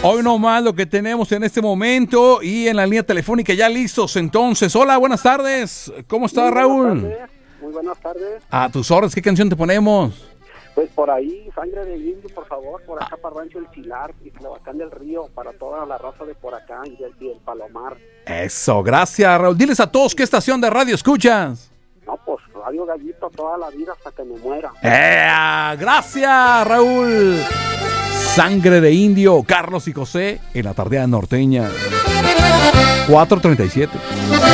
Hoy nomás lo que tenemos en este momento y en la línea telefónica ya listos. Entonces, hola, buenas tardes. ¿Cómo está, Raúl? Muy buenas tardes. A tus órdenes, ¿qué canción te ponemos? Pues por ahí, Sangre de Indio, por favor, por acá para Rancho El Chilar y Tlahuacán del Río, para toda la raza de por acá y el Palomar. Eso, gracias, Raúl. Diles a todos qué estación de radio escuchas. No, pues Radio Gallito toda la vida hasta que me muera. Gracias, Raúl. Sangre de Indio, Carlos y José en la tardeada norteña. 4:37.